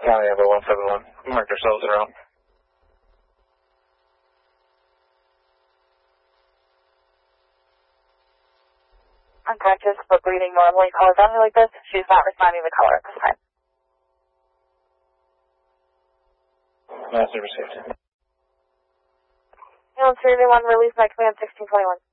County Echo 171. We marked ourselves around. Unconscious, but breathing normally. Call her like this. She's not responding to color at this time. Master received. Ambulance 391, release by command 1621.